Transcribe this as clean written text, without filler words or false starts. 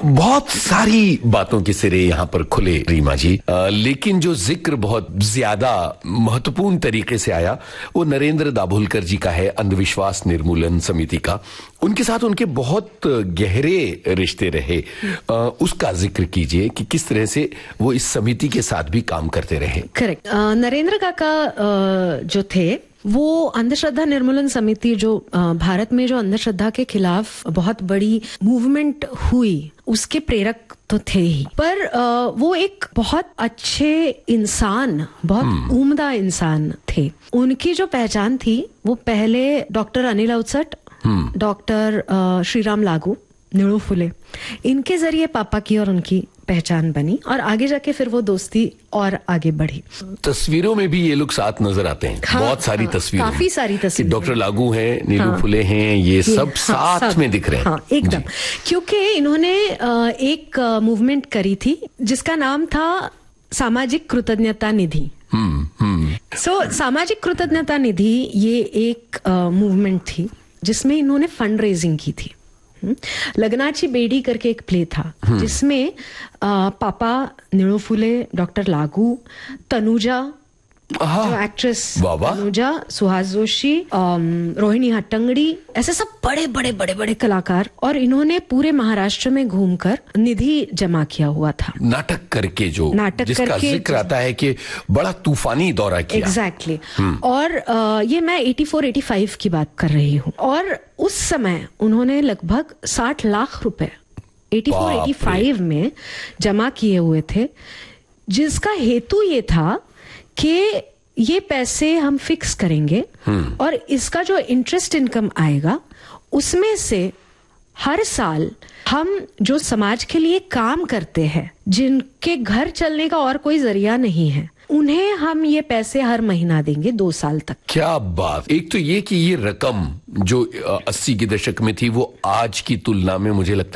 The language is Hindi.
बहुत सारी बातों के सिरे यहाँ पर खुले रीमा जी, लेकिन जो जिक्र बहुत ज्यादा महत्वपूर्ण तरीके से आया वो नरेंद्र दाभोलकर जी का है, अंधविश्वास निर्मूलन समिति का। उनके साथ उनके बहुत गहरे रिश्ते रहे, उसका जिक्र कीजिए कि किस तरह से वो इस समिति के साथ भी काम करते रहे। करेक्ट। नरेंद्र काका जो थे वो अंधश्रद्धा निर्मूलन समिति जो भारत में जो अंधश्रद्धा के खिलाफ बहुत बड़ी मूवमेंट हुई उसके प्रेरक तो थे ही, पर वो एक बहुत अच्छे इंसान, बहुत उम्दा इंसान थे। उनकी जो पहचान थी वो पहले डॉक्टर अनिल अवचट, डॉक्टर श्रीराम लागू, निळू फुले, इनके जरिए पापा की और उनकी पहचान बनी और आगे जाके फिर वो दोस्ती और आगे बढ़ी। तस्वीरों में भी ये लोग साथ नजर आते हैं। हाँ, बहुत सारी तस्वीरें, काफी सारी तस्वीरें, डॉक्टर लागू हैं, नीलू फुले हैं, ये सब साथ में दिख रहे हैं। हाँ, एकदम, क्योंकि इन्होंने एक मूवमेंट करी थी जिसका नाम था सामाजिक कृतज्ञता निधि। सामाजिक कृतज्ञता निधि ये एक मूवमेंट थी जिसमें इन्होंने फंड रेजिंग की थी। लगनाची बेडी करके एक प्ले था जिसमें पापा, निळू फुले, डॉक्टर लागू, तनुजा, एक्ट्रेस तनुजा, सुहास जोशी, रोहिणी हट्टंगडी, ऐसे सब बड़े बड़े बड़े बड़े कलाकार, और इन्होंने पूरे महाराष्ट्र में घूमकर निधि जमा किया हुआ था। नाटक करके जिसका जिक्र आता है कि बड़ा तूफानी दौरा किया। एग्जैक्टली। और ये मैं 84-85 की बात कर रही हूँ, और उस समय उन्होंने लगभग 60 लाख रुपए 84-85 में जमा किए हुए थे, जिसका हेतु ये था कि ये पैसे हम फिक्स करेंगे और इसका जो इंटरेस्ट इनकम आएगा उसमें से हर साल हम जो समाज के लिए काम करते हैं, जिनके घर चलने का और कोई जरिया नहीं है, उन्हें हम ये पैसे हर महीना देंगे 2 साल तक। क्या बात। एक तो ये कि ये रकम जो 80 के दशक में थी वो आज की तुलना में मुझे लगता है